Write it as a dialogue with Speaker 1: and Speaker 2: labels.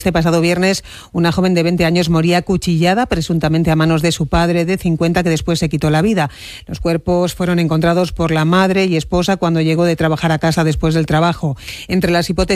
Speaker 1: Este pasado viernes, una joven de 20 años moría acuchillada, presuntamente a manos de su padre de 50, que después se quitó la vida. Los cuerpos fueron encontrados por la madre y esposa cuando llegó de trabajar a casa después del trabajo. Entre las hipótesis